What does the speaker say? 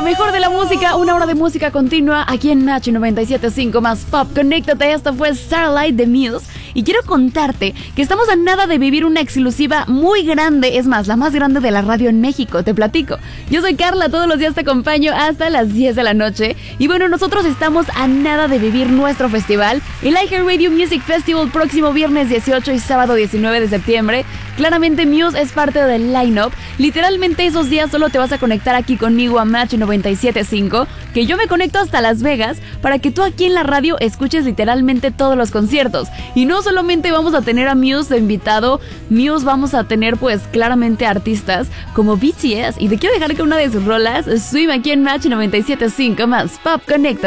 mejor de la música, una hora de música continua aquí en Match 97.5 más Pop. Conéctate, esto fue Starlight de Muse. Y quiero contarte que estamos a nada de vivir una exclusiva muy grande, es más, la más grande de la radio en México, te platico. Yo soy Carla, todos los días te acompaño hasta las 10 de la noche. Y bueno, nosotros estamos a nada de vivir nuestro festival, el iHeartRadio Music Festival, próximo viernes 18 y sábado 19 de septiembre. Claramente Muse es parte del line-up. Literalmente esos días solo te vas a conectar aquí conmigo a Match 97.5, que yo me conecto hasta Las Vegas para que tú aquí en la radio escuches literalmente todos los conciertos. Y no solamente vamos a tener a Muse de invitado, Muse vamos a tener pues claramente artistas como BTS. Y te quiero dejar con una de sus rolas, Swim, aquí en Match 97.5 más Pop. Conecta.